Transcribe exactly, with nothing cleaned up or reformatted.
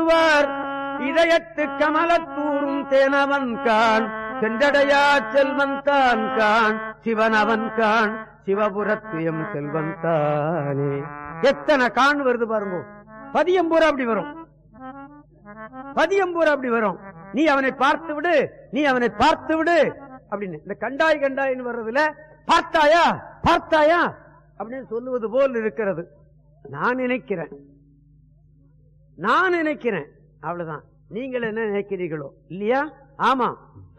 ஓதுவார் இதயத்து கமலத்தூரும் தேனவன் கான் சென்றடையா செல்வன் தான் கான் சிவன் அவன் கான் சிவபுரத்துயம் செல்வன் தானே. எத்தனை கான் வருது பாருங்க. பதியம் பூரா அப்படி வரும், பதியம் பூரா அப்படி வரும். நீ அவனை பார்த்து விடு, நீ அவனை பார்த்து விடு அப்படின்னு. இந்த கண்டாய் கண்டாயின்னு வர்றதுல பார்த்தாயா பார்த்தாயா அப்படின்னு சொல்லுவது போல் இருக்கிறது. நான் நினைக்கிறேன் நான் நினைக்கிறேன் அவ்வளவுதான். நீங்கள் என்ன நினைக்கிறீர்களோ இல்லையா? ஆமா,